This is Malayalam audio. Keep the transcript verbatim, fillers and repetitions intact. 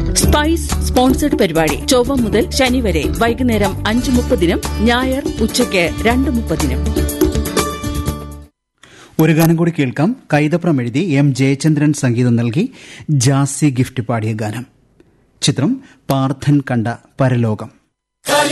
സ്പൈസ് സ്പോൺസർഡ് പരിപാടി ചൊവ്വ മുതൽ ശനി വരെ വൈകുന്നേരം അഞ്ച് മുപ്പതിനും ഞായർ ഉച്ചയ്ക്ക് രണ്ട് മുപ്പതിനും. ഒരു ഗാനം കൂടി കേൾക്കാം. കൈതപ്രം എഴുതി എം ജയചന്ദ്രൻ സംഗീതം നൽകി ജാസി ഗിഫ്റ്റ് പാടിയ ഗാനം. ചിത്രം പാർത്ഥൻ കണ്ട പരലോകം.